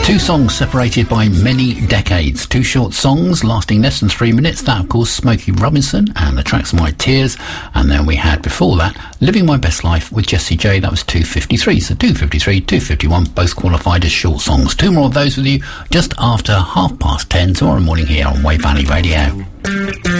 Two songs separated by many decades. Two short songs lasting less than 3 minutes. That, of course, Smokey Robinson and the Tracks My Tears. And then we had, before that, Living My Best Life with Jessie J. That was 2:53. So 2:53, 2:51, both qualified as short songs. Two more of those with you just after 10:30 tomorrow morning here on Wave Valley Radio.